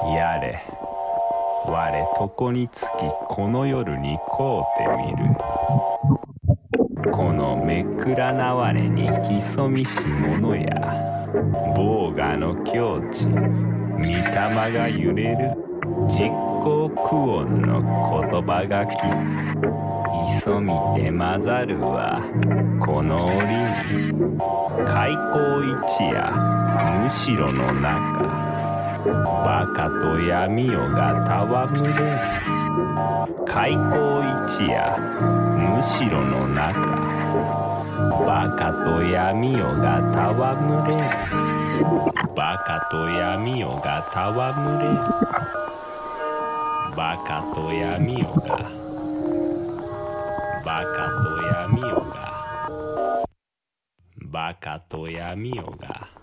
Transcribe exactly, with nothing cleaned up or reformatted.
やれ我床につきこの夜にこうてみる。このめくらなわれに潜みし者や、防我の境地御霊が揺れる実行苦音の言葉がき、潜みて混ざるはこの折に開口一夜むしろの中、バカと闇夜が戯れる。開口一夜むしろの中、バカと闇夜が戯れる。バカと闇夜が戯れる。バカと闇夜がバカと闇夜がバカと闇夜が